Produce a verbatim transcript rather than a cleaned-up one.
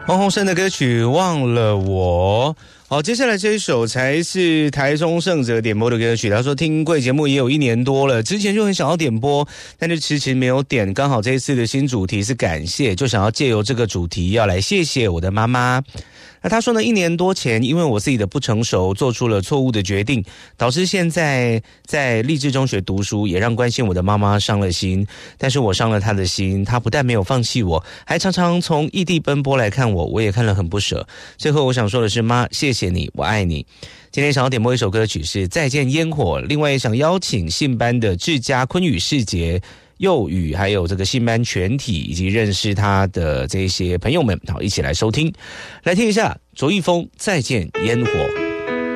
黄鸿升的歌曲《忘了我》。好，接下来这一首才是台中胜者点播的歌曲。他说听贵节目也有一年多了，之前就很想要点播，但是迟迟没有点。刚好这一次的新主题是感谢，就想要借由这个主题要来谢谢我的妈妈。那他说呢，一年多前因为我自己的不成熟做出了错误的决定，导致现在在励志中学读书，也让关心我的妈妈伤了心。但是我伤了她的心，她不但没有放弃我，还常常从异地奔波来看我，我也看了很不舍。最后我想说的是，妈，谢谢你，我爱你。今天想要点播一首歌曲是《再见烟火》，另外也想邀请信班的志嘉昆宇世杰幼宇还有这个信班全体以及认识他的这些朋友们，好，一起来收听，来听一下卓一峰《再见烟火》。